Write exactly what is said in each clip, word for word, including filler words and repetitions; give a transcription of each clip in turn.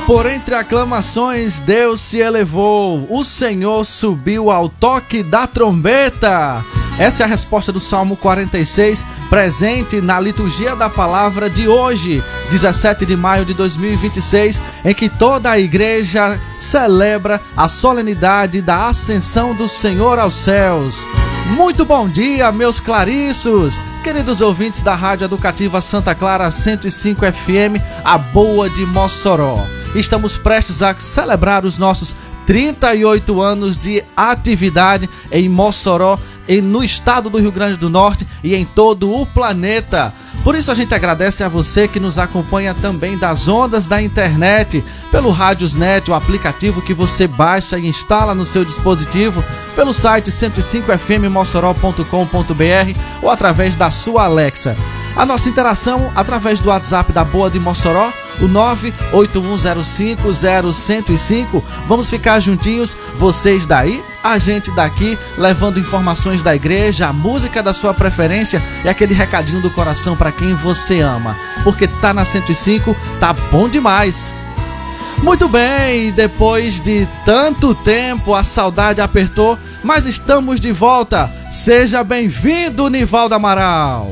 Por entre aclamações, Deus se elevou, o Senhor subiu ao toque da trombeta. Essa é a resposta do Salmo quarenta e seis, presente na liturgia da palavra de hoje, dezessete de maio de dois mil e vinte e seis, em que toda a igreja celebra a solenidade da ascensão do Senhor aos céus. Muito bom dia, meus clariços, queridos ouvintes da Rádio Educativa Santa Clara cento e cinco F M, a boa de Mossoró. Estamos prestes a celebrar os nossos trinta e oito anos de atividade em Mossoró, e no estado do Rio Grande do Norte e em todo o planeta. Por isso a gente agradece a você que nos acompanha também das ondas da internet, pelo Radiosnet, o aplicativo que você baixa e instala no seu dispositivo, pelo site cento e cinco F M mossoró ponto com ponto b r ou através da sua Alexa. A nossa interação através do WhatsApp da Boa de Mossoró, o nove oito um zero cinco zero zero zero cinco. Vamos ficar juntinhos, vocês daí, a gente daqui, levando informações da igreja, a música da sua preferência e aquele recadinho do coração para quem você ama. Porque tá na cento e cinco, tá bom demais. Muito bem, depois de tanto tempo a saudade apertou, mas estamos de volta. Seja bem-vindo, Nivaldo Amaral.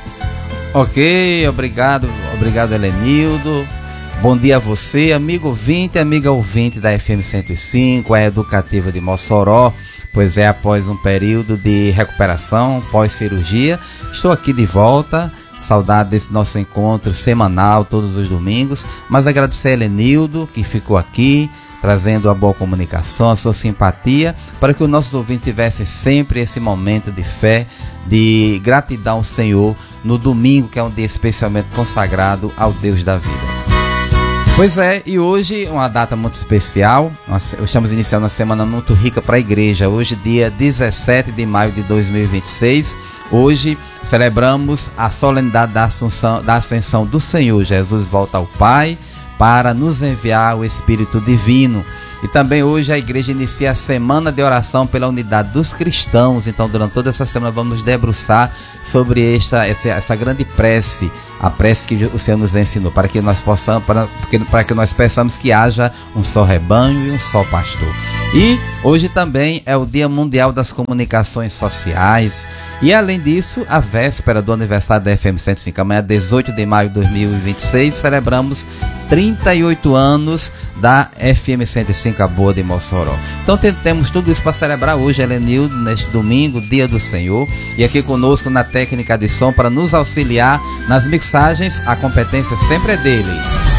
Ok, obrigado, obrigado Helenildo. Bom dia a você, amigo ouvinte, amiga ouvinte da F M cento e cinco, a Educativa de Mossoró. Pois é, após um período de recuperação, pós-cirurgia, estou aqui de volta. Saudade desse nosso encontro semanal, todos os domingos. Mas agradecer a Helenildo, que ficou aqui, trazendo a boa comunicação, a sua simpatia, para que os nossos ouvintes tivessem sempre esse momento de fé, de gratidão ao Senhor, no domingo, que é um dia especialmente consagrado ao Deus da vida. Pois é, e hoje uma data muito especial. Nós estamos iniciando uma semana muito rica para a igreja. Hoje, dia dezessete de maio de dois mil e vinte e seis, hoje celebramos a solenidade da Assunção, da Ascensão do Senhor. Jesus volta ao Pai para nos enviar o Espírito Divino. E também hoje a igreja inicia a semana de oração pela unidade dos cristãos. Então, durante toda essa semana vamos nos debruçar sobre esta, essa, essa grande prece, a prece que o Senhor nos ensinou, para que nós possamos, para, para que nós peçamos que haja um só rebanho e um só pastor. E hoje também é o Dia Mundial das Comunicações Sociais. E além disso, a véspera do aniversário da F M cento e cinco, amanhã dezoito de maio de dois mil e vinte e seis, celebramos trinta e oito anos da F M cento e cinco, a Boa de Mossoró. Então temos tudo isso para celebrar hoje, Helenildo, neste domingo, Dia do Senhor. E aqui conosco na técnica de som para nos auxiliar nas mixagens, a competência sempre é dele.